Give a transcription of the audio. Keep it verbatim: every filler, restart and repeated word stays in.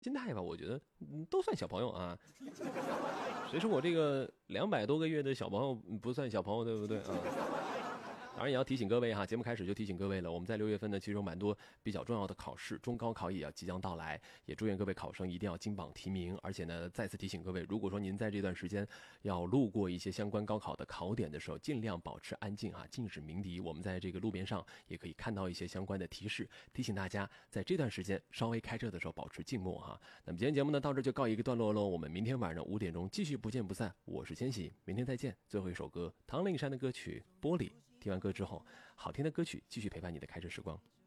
心态吧，我觉得嗯都算小朋友啊。谁说我这个两百多个月的小朋友不算小朋友，对不对啊？当然也要提醒各位哈，节目开始就提醒各位了。我们在六月份呢，其实有蛮多比较重要的考试，中高考也要即将到来，也祝愿各位考生一定要金榜题名。而且呢，再次提醒各位，如果说您在这段时间要路过一些相关高考的考点的时候，尽量保持安静啊，禁止鸣笛。我们在这个路边上也可以看到一些相关的提示，提醒大家在这段时间稍微开车的时候保持静默哈。那么今天节目呢到这就告一个段落喽，我们明天晚上五点钟继续不见不散。我是千玺，明天再见。最后一首歌，唐令山的歌曲《玻璃》。听完歌之后，好听的歌曲继续陪伴你的开车时光。